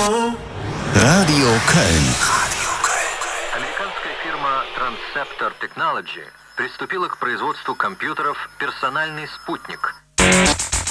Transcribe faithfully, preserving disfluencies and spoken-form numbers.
Radio Köln. Американская фирма Transceptor Technology приступила к производству компьютеров «Персональный спутник»,